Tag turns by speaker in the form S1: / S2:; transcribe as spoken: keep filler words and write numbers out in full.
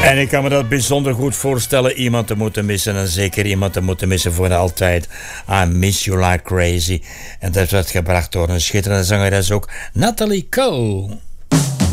S1: En ik kan me dat bijzonder goed voorstellen, iemand te moeten missen. En zeker iemand te moeten missen voor altijd. I Miss You Like Crazy. En dat werd gebracht door een schitterende zangeres ook, Natalie Cole.